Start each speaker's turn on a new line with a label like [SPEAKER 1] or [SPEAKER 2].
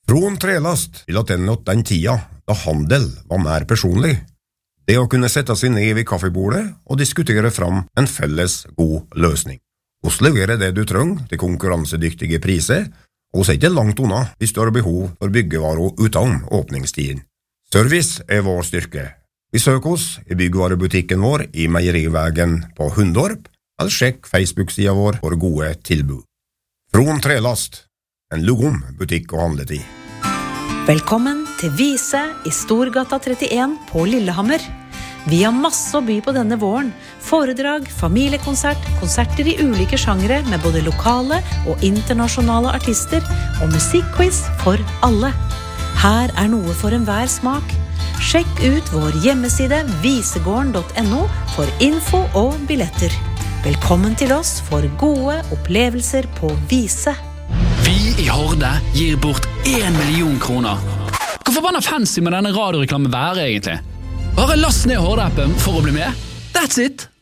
[SPEAKER 1] Från trelast til at den tida da handel var mer personlig. Det å kunne sette seg ned ved kaffebordet og diskutere fram en felles god løsning. Oss leverer det du trenger til konkurransedyktige priser, og så ikke langt unna hvis du har behov for byggevarer uten åpningstiden. Service vår styrke. Besøk oss i byggvarebutikken vår i Meierivägen på Hundorp, eller sjekk Facebook-sida vår for gode tilbud. Från trelast, en lugom butikk og handletid.
[SPEAKER 2] Velkommen til Vise i Storgata 31 på Lillehammer. Vi har masse å by på denne våren. Foredrag, familiekonsert, konserter i ulike sjangre med både lokale og internasjonale artister, og musikkquiz for alle. Her noe for enhver smak. Sjekk ut vår hjemmeside visegården.no for info og billetter. Velkommen til oss for gode opplevelser på Vise.
[SPEAKER 3] Vi i Horde gir bort 1 million kroner. Hvor forbanna fancy med denne radioreklamen være egentlig? Bare last ned Horde-appen for å bli med. That's it!